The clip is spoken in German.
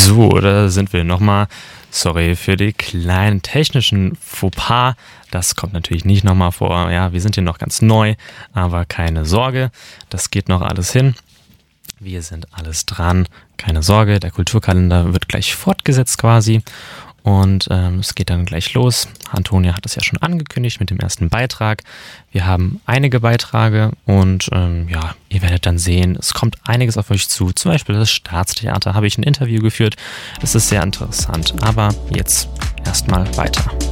So, da sind wir nochmal. Sorry für die kleinen technischen Fauxpas. Das kommt natürlich nicht nochmal vor. Ja, wir sind hier noch ganz neu, aber keine Sorge, das geht noch alles hin. Wir sind alles dran, keine Sorge. Der Kulturkalender wird gleich fortgesetzt quasi. Und es geht dann gleich los. Antonia hat es ja schon angekündigt mit dem ersten Beitrag. Wir haben einige Beiträge und ihr werdet dann sehen, es kommt einiges auf euch zu. Zum Beispiel das Staatstheater habe ich ein Interview geführt. Das ist sehr interessant. Aber jetzt erstmal weiter.